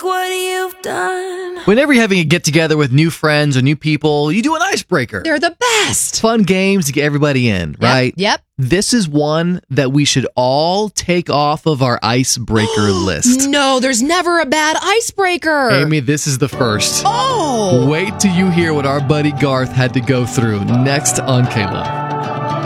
Look what you've done. Whenever you're having a get-together with new friends or new people, you do an icebreaker. They're the best. Fun games to get everybody in, right? Yep. This is one that we should all take off of our icebreaker list. No, there's never a bad icebreaker. Amy, this is the first. Oh. Wait till you hear what our buddy Garth had to go through next on K-Love.